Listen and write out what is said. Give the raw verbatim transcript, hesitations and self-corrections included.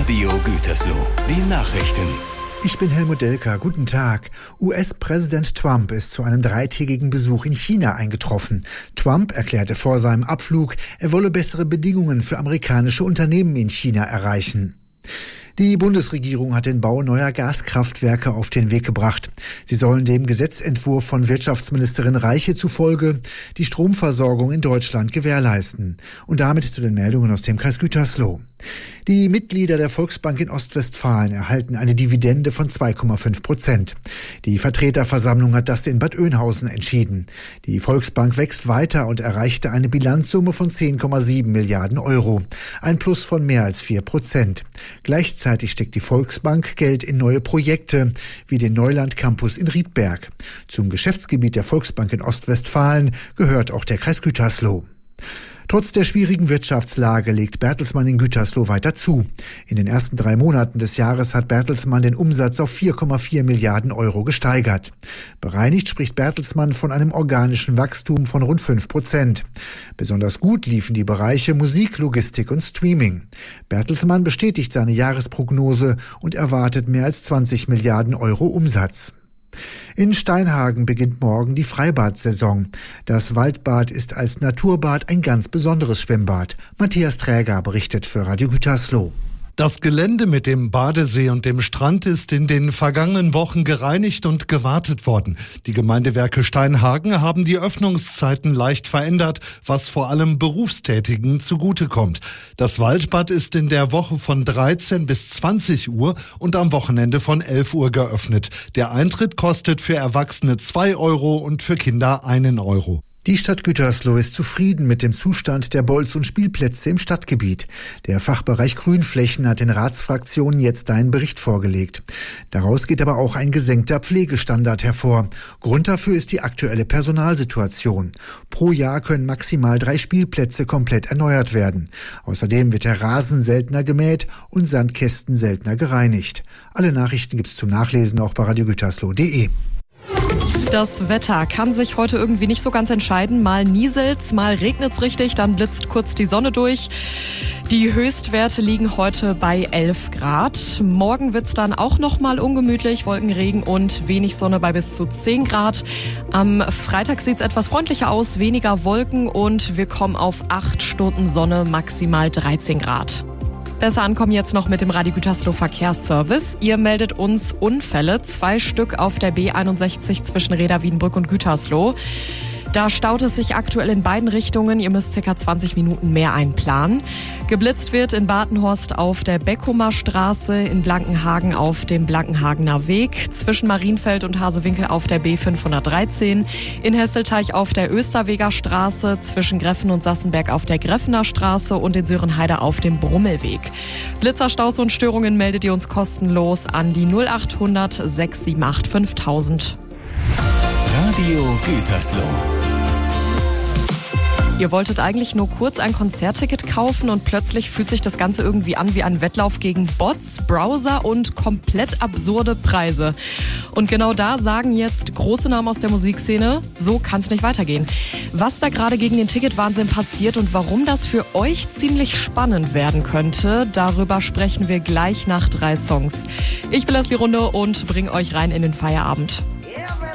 Radio Gütersloh, die Nachrichten. Ich bin Helmut Delker. Guten Tag. U S-Präsident Trump ist zu einem dreitägigen Besuch in China eingetroffen. Trump erklärte vor seinem Abflug, er wolle bessere Bedingungen für amerikanische Unternehmen in China erreichen. Die Bundesregierung hat den Bau neuer Gaskraftwerke auf den Weg gebracht. Sie sollen dem Gesetzentwurf von Wirtschaftsministerin Reiche zufolge die Stromversorgung in Deutschland gewährleisten. Und damit zu den Meldungen aus dem Kreis Gütersloh. Die Mitglieder der Volksbank in Ostwestfalen erhalten eine Dividende von zwei Komma fünf Prozent. Die Vertreterversammlung hat das in Bad Oeynhausen entschieden. Die Volksbank wächst weiter und erreichte eine Bilanzsumme von zehn Komma sieben Milliarden Euro. Ein Plus von mehr als vier Prozent. Gleichzeitig steckt die Volksbank Geld in neue Projekte, wie den Neuland Campus in Riedberg. Zum Geschäftsgebiet der Volksbank in Ostwestfalen gehört auch der Kreis Gütersloh. Trotz der schwierigen Wirtschaftslage legt Bertelsmann in Gütersloh weiter zu. In den ersten drei Monaten des Jahres hat Bertelsmann den Umsatz auf vier Komma vier Milliarden Euro gesteigert. Bereinigt spricht Bertelsmann von einem organischen Wachstum von rund fünf Prozent. Besonders gut liefen die Bereiche Musik, Logistik und Streaming. Bertelsmann bestätigt seine Jahresprognose und erwartet mehr als zwanzig Milliarden Euro Umsatz. In Steinhagen beginnt morgen die Freibad-Saison. Das Waldbad ist als Naturbad ein ganz besonderes Schwimmbad. Matthias Träger berichtet für Radio Gütersloh. Das Gelände mit dem Badesee und dem Strand ist in den vergangenen Wochen gereinigt und gewartet worden. Die Gemeindewerke Steinhagen haben die Öffnungszeiten leicht verändert, was vor allem Berufstätigen zugutekommt. Das Waldbad ist in der Woche von dreizehn bis zwanzig Uhr und am Wochenende von elf Uhr geöffnet. Der Eintritt kostet für Erwachsene zwei Euro und für Kinder einen Euro. Die Stadt Gütersloh ist zufrieden mit dem Zustand der Bolz- und Spielplätze im Stadtgebiet. Der Fachbereich Grünflächen hat den Ratsfraktionen jetzt einen Bericht vorgelegt. Daraus geht aber auch ein gesenkter Pflegestandard hervor. Grund dafür ist die aktuelle Personalsituation. Pro Jahr können maximal drei Spielplätze komplett erneuert werden. Außerdem wird der Rasen seltener gemäht und Sandkästen seltener gereinigt. Alle Nachrichten gibt's zum Nachlesen auch bei radio gütersloh punkt de. Das Wetter kann sich heute irgendwie nicht so ganz entscheiden. Mal nieselt's, mal regnet's richtig, dann blitzt kurz die Sonne durch. Die Höchstwerte liegen heute bei elf Grad. Morgen wird's dann auch noch mal ungemütlich, Wolkenregen und wenig Sonne bei bis zu zehn Grad. Am Freitag sieht's etwas freundlicher aus, weniger Wolken und wir kommen auf acht Stunden Sonne, maximal dreizehn Grad. Besser ankommen jetzt noch mit dem Radio Gütersloh Verkehrsservice. Ihr meldet uns Unfälle, zwei Stück auf der B einundsechzig zwischen Reda, Wiedenbrück und Gütersloh. Da staut es sich aktuell in beiden Richtungen. Ihr müsst ca. zwanzig Minuten mehr einplanen. Geblitzt wird in Badenhorst auf der Beckumer Straße, in Blankenhagen auf dem Blankenhagener Weg, zwischen Marienfeld und Hasewinkel auf der B fünfhundertdreizehn, in Hesselteich auf der Österweger Straße, zwischen Greffen und Sassenberg auf der Greffener Straße und in Sörenheide auf dem Brummelweg. Blitzer, Staus und Störungen meldet ihr uns kostenlos an die null acht hundert sechs sieben acht fünftausend. Radio Gütersloh. Ihr wolltet eigentlich nur kurz ein Konzertticket kaufen und plötzlich fühlt sich das Ganze irgendwie an wie ein Wettlauf gegen Bots, Browser und komplett absurde Preise. Und genau da sagen jetzt große Namen aus der Musikszene, so kann es nicht weitergehen. Was da gerade gegen den Ticketwahnsinn passiert und warum das für euch ziemlich spannend werden könnte, darüber sprechen wir gleich nach drei Songs. Ich bin Leslie Runde und bringe euch rein in den Feierabend.